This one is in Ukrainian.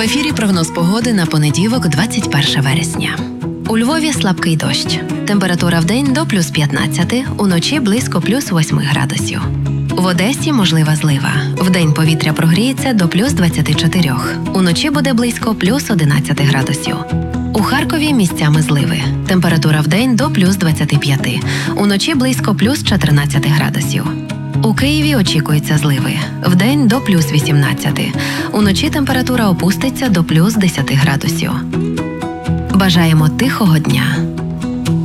ефірі прогноз погоди на понеділок, 21 вересня. У Львові слабкий дощ. Температура вдень до плюс 15, уночі близько плюс 8 градусів. В Одесі можлива злива. Вдень повітря прогріється до плюс 24, уночі буде близько плюс 11 градусів. У Харкові місцями зливи. Температура вдень до плюс 25, уночі близько плюс 14 градусів. У Києві очікуються зливи. Вдень до плюс 18, уночі температура опуститься до плюс 10 градусів. Бажаємо тихого дня!